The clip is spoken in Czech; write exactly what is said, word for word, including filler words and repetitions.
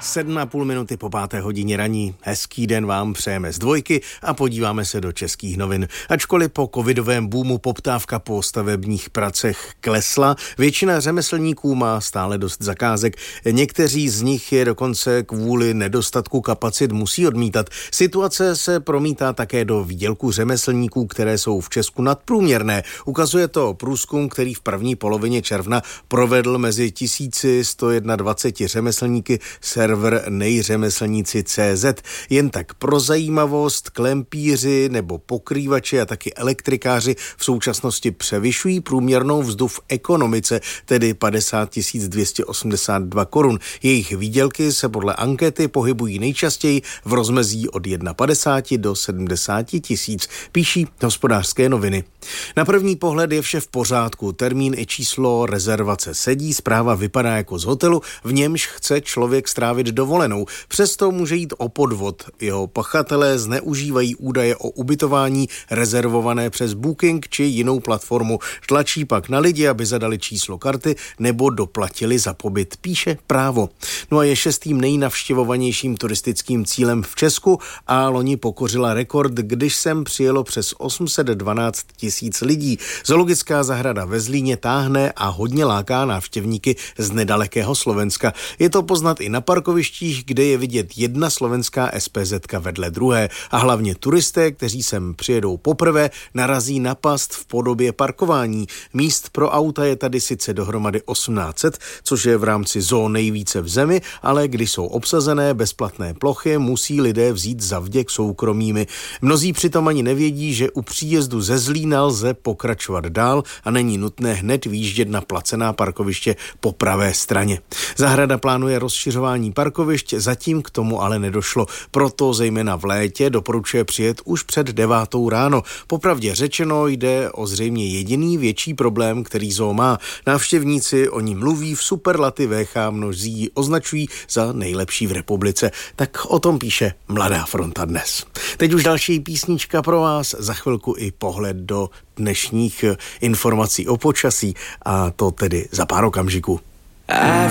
Sedm a půl minuty po páté hodině raní. Hezký den vám přejeme z dvojky a podíváme se do českých novin. Ačkoliv po covidovém boomu poptávka po stavebních pracech klesla, většina řemeslníků má stále dost zakázek. Někteří z nich je dokonce kvůli nedostatku kapacit musí odmítat. Situace se promítá také do výdělku řemeslníků, které jsou v Česku nadprůměrné. Ukazuje to průzkum, který v první polovině června provedl mezi tisíc sto dvacet jedna řemeslníky server nejřemeslníci tečka cé zet. Jen tak pro zajímavost, klempíři nebo pokrývači a taky elektrikáři v současnosti převyšují průměrnou mzdu v ekonomice, tedy padesát tisíc dvě stě osmdesát dva korun. Jejich výdělky se podle ankety pohybují nejčastěji v rozmezí od padesát jedna do sedmdesát tisíc, píší Hospodářské noviny. Na první pohled je vše v pořádku. Termín i číslo rezervace sedí, zpráva vypadá jako z hotelu, v němž chce člověk strávit dovolenou. Přesto může jít o podvod. Jeho pachatelé zneužívají údaje o ubytování rezervované přes Booking či jinou platformu. Tlačí pak na lidi, aby zadali číslo karty nebo doplatili za pobyt, píše Právo. No a je šestým nejnavštěvovanějším turistickým cílem v Česku a loni pokořila rekord, když sem přijelo přes osm set dvanáct tisíc lidí. Zoologická zahrada ve Zlíně táhne a hodně láká návštěvníky z nedalekého Slovenska. Je to poznat i na parkovištích, kde je vidět jedna slovenská es pé zetka vedle druhé. A hlavně turisté, kteří sem přijedou poprvé, narazí na past v podobě parkování. Míst pro auta je tady sice dohromady osmnáct set, což je v rámci zoo nejvíce v zemi, ale když jsou obsazené bezplatné plochy, musí lidé vzít zavděk soukromými. Mnozí přitom ani nevědí, že u příjezdu ze Zlína lze pokračovat dál a není nutné hned výjíždět na placená parkoviště po pravé straně. Zahrada plánuje rozšiřování parkovišť, zatím k tomu ale nedošlo. Proto zejména v létě doporučuje přijet už před devátou ráno. Popravdě řečeno jde o zřejmě jediný větší problém, který zoo má. Návštěvníci o ní mluví v superlativech a mnozí ji označují za nejlepší v republice. Tak o tom píše Mladá fronta dnes. Teď už další písnička pro vás, za chvilku i pohled do dnešních informací o počasí a to tedy za pár okamžiků.